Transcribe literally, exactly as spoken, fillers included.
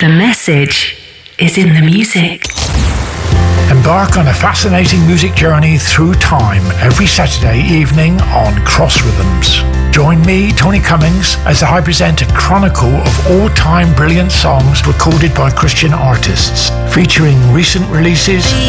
The message is in the music. Embark on a fascinating music journey through time every Saturday evening on Cross Rhythms. Join me, Tony Cummings, as I present a chronicle of all-time brilliant songs recorded by Christian artists, featuring recent releases,